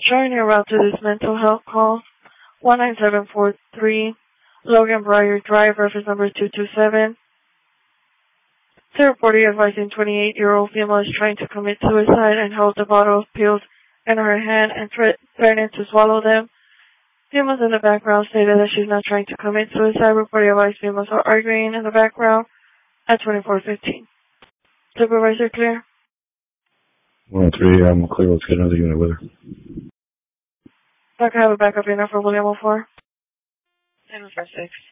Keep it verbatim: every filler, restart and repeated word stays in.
Showing your route to this mental health call, one nine seven four three, Logan Breyer Drive, reference number two two seven. Third party advising twenty-eight-year-old female is trying to commit suicide and holds a bottle of pills in her hand and thre- threatening to swallow them. Females in the background stated that she's not trying to commit suicide. Reported advised females are arguing in the background at twenty-four fifteen. Supervisor clear? one oh three, I'm clear. Let's get another unit with her. I can have a backup unit for William oh four. seven four six.